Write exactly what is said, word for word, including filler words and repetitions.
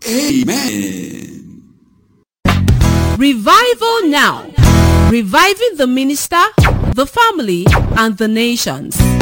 Amen. Revival now. Reviving the minister, the family, and the nations.